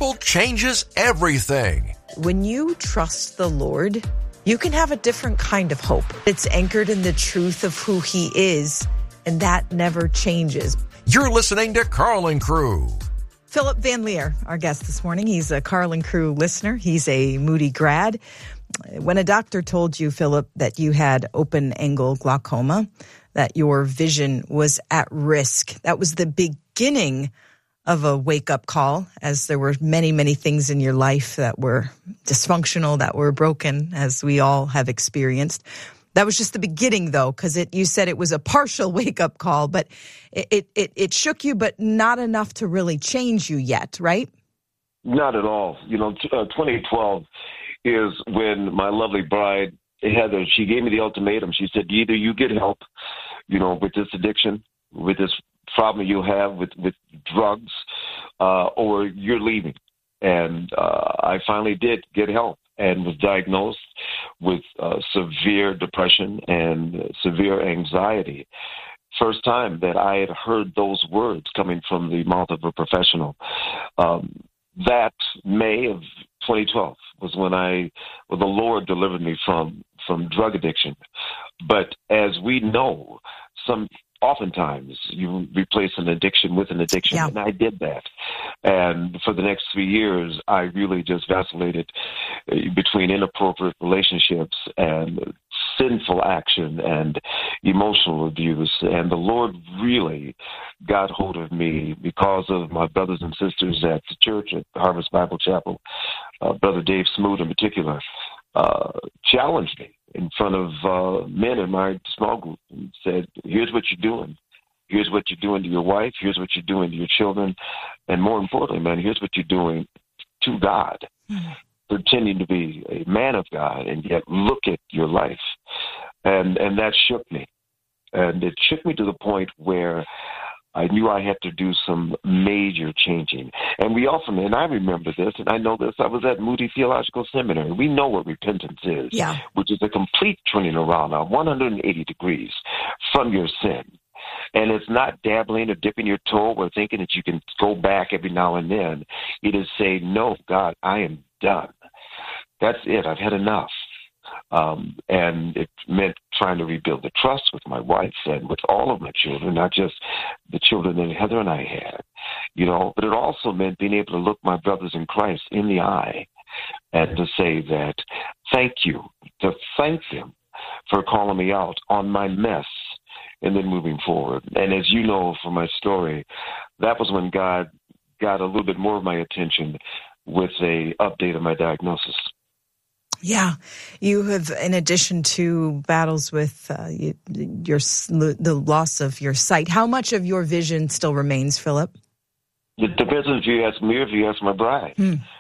gospel changes everything. When you trust the Lord, you can have a different kind of hope. It's anchored in the truth of who He is, and that never changes. You're listening to Carl & Crew. Philip Van Leer, our guest this morning. He's a Carl & Crew listener. He's a Moody grad. When a doctor told you, Philip, that you had open-angle glaucoma, that your vision was at risk, that was the beginning of a wake-up call, as there were many, many things in your life that were dysfunctional, that were broken, as we all have experienced. That was just the beginning, though, because you said it was a partial wake-up call, but it shook you, but not enough to really change you yet, right? Not at all. 2012 is when my lovely bride, Heather, she gave me the ultimatum. She said, either you get help, with this addiction, with this problem you have with drugs, or you're leaving. And I finally did get help and was diagnosed with severe depression and severe anxiety. First time that I had heard those words coming from the mouth of a professional. That May of 2012 was when the Lord delivered me from drug addiction. But as we know, oftentimes you replace an addiction with an addiction, and I did that. And for the next 3 years, I really just vacillated between inappropriate relationships and sinful action and emotional abuse. And the Lord really got hold of me because of my brothers and sisters at the church at Harvest Bible Chapel. Brother Dave Smoot in particular challenged me in front of men in my small group and said, here's what you're doing. Here's what you're doing to your wife. Here's what you're doing to your children. And more importantly, man, here's what you're doing to God. Pretending to be a man of God, and yet look at your life. And that shook me. And it shook me to the point where I knew I had to do some major changing. And we often, and I remember this, and I know this, I was at Moody Theological Seminary. We know what repentance is, which is a complete turning around, 180 degrees from your sin. And it's not dabbling or dipping your toe or thinking that you can go back every now and then. It is saying, no, God, I am done. That's it. I've had enough. And it meant trying to rebuild the trust with my wife and with all of my children, not just the children that Heather and I had, but it also meant being able to look my brothers in Christ in the eye and to say that thank you, to thank them for calling me out on my mess and then moving forward. And as you know from my story, that was when God got a little bit more of my attention with a update of my diagnosis. Yeah. You have, in addition to battles with the loss of your sight, how much of your vision still remains, Philip? It depends if you ask me or if you ask my bride.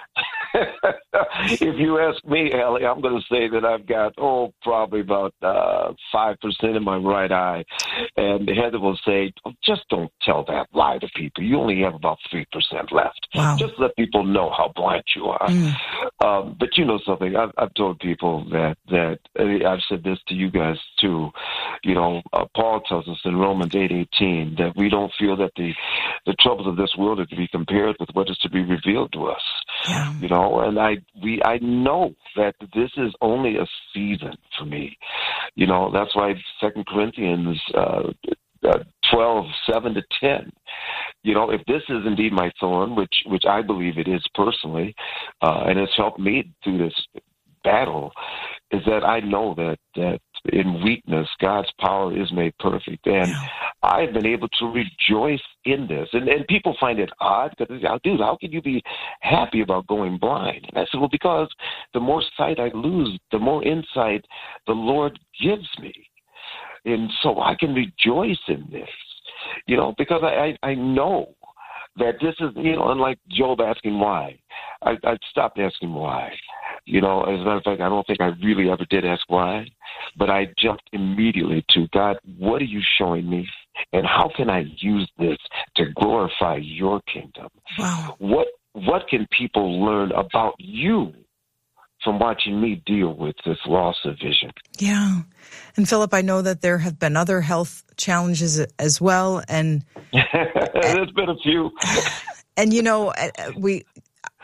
If you ask me, Ellie, I'm going to say that I've got, probably about 5% in my right eye. And Heather will say, just don't tell that lie to people. You only have about 3% left. Wow. Just let people know how blind you are. But you know something, I've told people that I've said this to you guys too. Paul tells us in Romans 8:18 that we don't feel that the troubles of this world are to be compared with what is to be revealed to us. Yeah. And I know that this is only a season for me. That's why 2 Corinthians 12:7-10. If this is indeed my thorn, which I believe it is personally, and it's helped me through this battle, is that I know that in weakness, God's power is made perfect. And I've been able to rejoice in this. And people find it odd because they say, dude, how can you be happy about going blind? And I said, well, because the more sight I lose, the more insight the Lord gives me. And so I can rejoice in this, because I know that this is, unlike Job asking why, I stopped asking why. As a matter of fact, I don't think I really ever did ask why, but I jumped immediately to, God, what are you showing me? And how can I use this to glorify your kingdom? Wow. What can people learn about you from watching me deal with this loss of vision? Yeah. And Philip, I know that there have been other health challenges as well. And there's been a few. And,